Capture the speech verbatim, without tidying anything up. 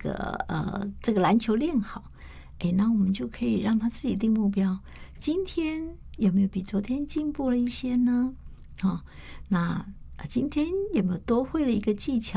个呃这个篮球练好，哎，那我们就可以让他自己定目标。今天有没有比昨天进步了一些呢？哦，那今天有没有多会了一个技巧？